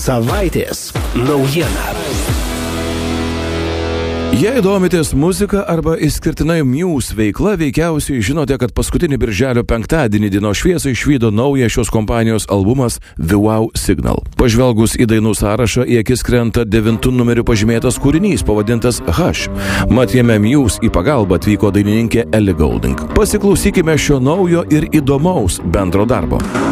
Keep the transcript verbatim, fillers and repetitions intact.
Savaitės naujiena. Jei domitės muzika arba išskirtinai Muse veikla, veikiausiai žinote, kad paskutinį birželio penktadienį dienos šviesą išvydo naują šios kompanijos albumas The Wow Signal. Pažvelgus į dainų sąrašą, į akis krenta devintų numeriu pažymėtas kūrinys pavadintas Hush. Mat jame Muse į pagalbą atvyko dainininkė Ellie Goulding. Pasiklausykime šio naujo ir įdomaus bendro darbo.